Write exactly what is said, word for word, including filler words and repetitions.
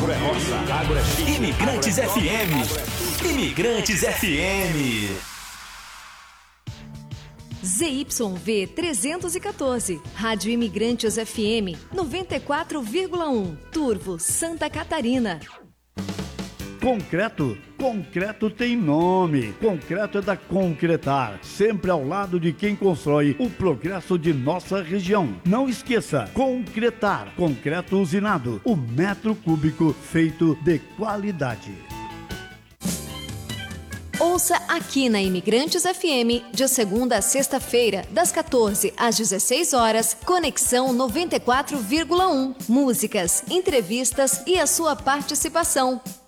Agro é roça, agro é chique. Imigrantes agro é F M. Imigrantes F M. Z Y V trezentos e quatorze, Rádio Imigrantes F M, noventa e quatro vírgula um, Turvo, Santa Catarina. Concreto? Concreto tem nome. Concreto é da Concretar, sempre ao lado de quem constrói o progresso de nossa região. Não esqueça, Concretar, concreto usinado, o metro cúbico feito de qualidade. Ouça aqui na Imigrantes F M, de segunda a sexta-feira, das quatorze às dezesseis horas, Conexão noventa e quatro vírgula um. Músicas, entrevistas e a sua participação.